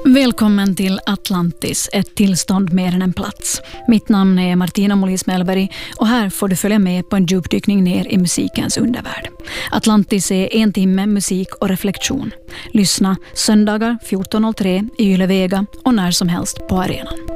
Välkommen till Atlantis, ett tillstånd mer än en plats. Mitt namn är Martina Molis-Mellberg och här får du följa med på en djupdykning ner i musikens undervärld. Atlantis är 1 timme musik och reflektion. Lyssna söndagar 14.03 i Yle Vega och när som helst på arenan.